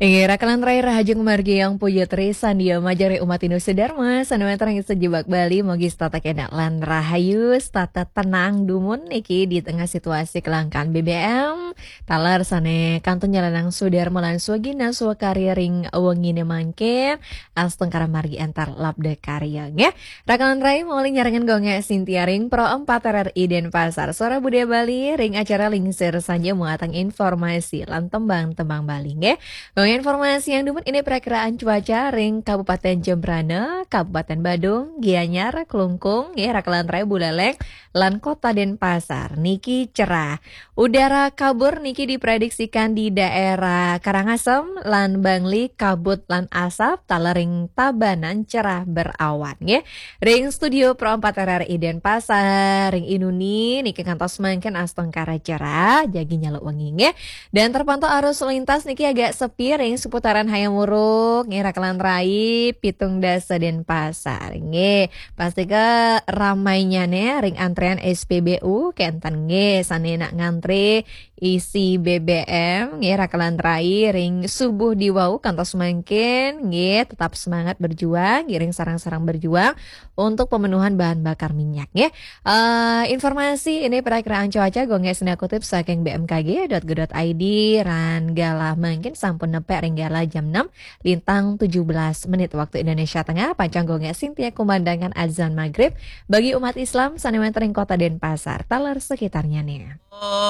Ingira kalan terakhir Hajeng Margi yang Puyutri Sandia Majari Umat Indonesia Dharma Sanumeter yang sejebak Bali Mogi stata kena lan rahayu stata tenang dumun niki di tengah situasi kelangkaan BBM talar sane kantun jalanang Sudarma lan Swagina Swakari ring wengine mangkin asteng margi antar labda karya ya. Rakalan rai mauling nyarangan gonga Sintia ring Pro 4 RRI Denpasar Suara Budaya Bali ring acara lingsir saja muatang informasi lan tembang-tembang Bali ya. Informasi yang dumut ini perakiraan cuaca ring Kabupaten Jembrana, Kabupaten Badung, Gianyar, Klungkung, ya Rakalan Raya Buleleng, lan Kota Denpasar. Niki cerah. Udara kabur niki diprediksikan di daerah Karangasem, lan Bangli, kabut lan asap, talering Tabanan cerah berawan. Ya. Ring Studio Pro 4 RRI Denpasar, ring Inuni, niki kantos mangken astengkara cerah, jagi nyala wengi ya. Dan terpantau arus lintas niki agak sepi ring seputaran Hayamuruk nge Rakalan Rai Pitung Dasa Denpasar nge pasti ke ramainya nih ring antrean SPBU kenten nge sanena ngantri isi BBM nge Rakalan Rai ring subuh di wau kantos mangkin nge tetap semangat berjuang ring sarang-sarang berjuang untuk pemenuhan bahan bakar minyak nge. Informasi ini perakiraan cuaca gonge senda kutip saking bmkg.go.id ran galah mungkin sampun nepek ringgala jam 6 lintang 17 menit waktu Indonesia Tengah pancang gonge Sintia kumandangan azan maghrib bagi umat Islam sanemen ring Kota Denpasar talar sekitarnya nih.